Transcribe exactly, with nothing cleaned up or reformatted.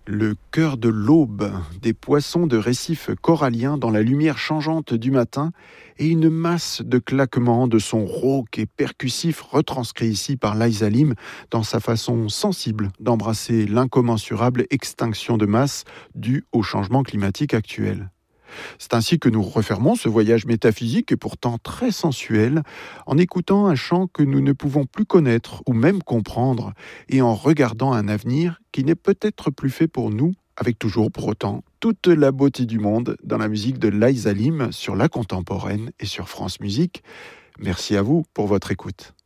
Le cœur de l'aube, des poissons de récifs coralliens dans la lumière changeante du matin et une masse de claquements de sons rauques et percussifs retranscrits ici par Liza Lim dans sa façon sensible d'embrasser l'incommensurable extinction de masse due au changement climatique actuel. C'est ainsi que nous refermons ce voyage métaphysique et pourtant très sensuel en écoutant un chant que nous ne pouvons plus connaître ou même comprendre et en regardant un avenir qui n'est peut-être plus fait pour nous, avec toujours pour autant toute la beauté du monde dans la musique de Liza Lim sur La Contemporaine et sur France Musique. Merci à vous pour votre écoute.